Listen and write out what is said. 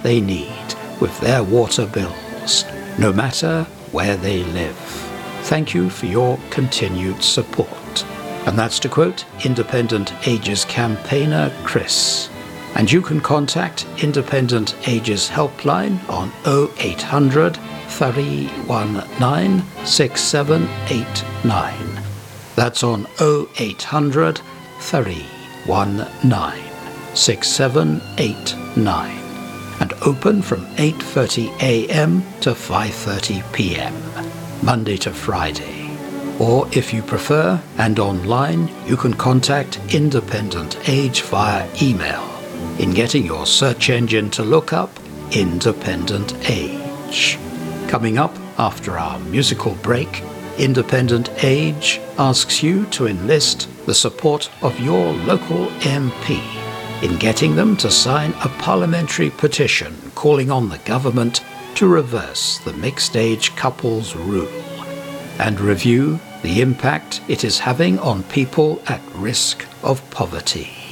they need with their water bills, no matter where they live. Thank you for your continued support. And that's to quote Independent Ages campaigner Chris. And you can contact Independent Ages Helpline on 0800 319 6789. That's on 0800 319 6789. And open from 8:30 a.m. to 5:30 p.m. Monday to Friday. Or if you prefer, and online, you can contact Independent Age via email in getting your search engine to look up Independent Age. Coming up after our musical break, Independent Age asks you to enlist the support of your local MP in getting them to sign a parliamentary petition calling on the government to reverse the mixed-age couples rule and review the impact it is having on people at risk of poverty.